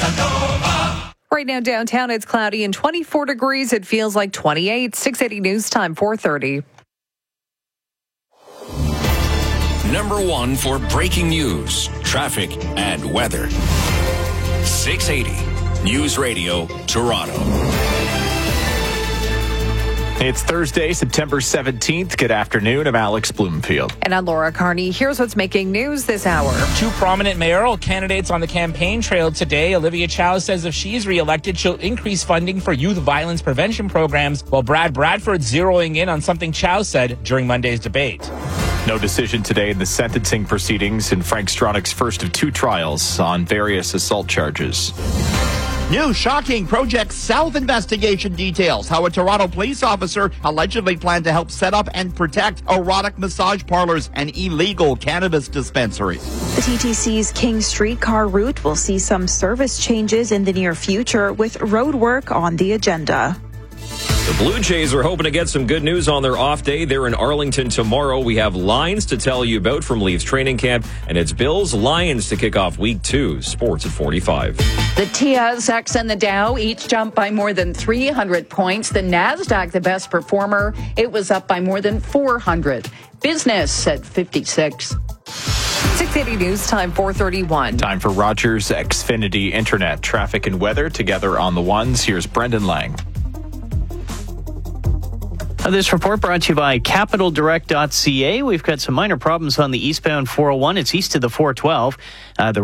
Right now downtown, it's cloudy and 24 degrees. It feels like 28. 680 News Time, 4:30. Number one for breaking news, traffic, and weather. 680 News Radio, Toronto. It's Thursday, September 17th. Good afternoon. I'm Alex Bloomfield. And I'm Laura Carney. Here's what's making news this hour. Two prominent mayoral candidates on the campaign trail today. Olivia Chow says if she's reelected, she'll increase funding for youth violence prevention programs, while Brad Bradford's zeroing in on something Chow said during Monday's debate. No decision today in the sentencing proceedings in Frank Stronach's first of two trials on various assault charges. New shocking Project South investigation details how a Toronto police officer allegedly planned to help set up and protect erotic massage parlors and illegal cannabis dispensaries. The TTC's King Streetcar route will see some service changes in the near future with road work on the agenda. The Blue Jays are hoping to get some good news on their off day. They're in Arlington tomorrow. We have lines to tell you about from Leafs training camp, and it's Bills-Lions to kick off Week 2. Sports at 45. The TSX and the Dow each jumped by more than 300 points. The NASDAQ, the best performer, it was up by more than 400. Business at 56. 680 News Time, 4:31. Time for Rogers Xfinity Internet. Traffic and weather together on the ones. Here's Brendan Lang. This report brought to you by CapitalDirect.ca. We've got some minor problems on the eastbound 401. It's east of the 412. The